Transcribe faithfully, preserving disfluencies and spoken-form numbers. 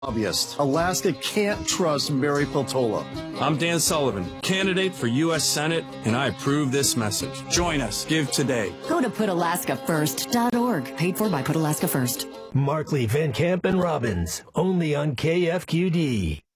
Lobbyist. Alaska can't trust Mary Peltola. I'm Dan Sullivan, candidate for U S Senate, and I approve this message. Join us. Give today. Go to put alaska first dot org. Paid for by Put Alaska First. Markley, Van Camp, and Robbins. Only on K F Q D.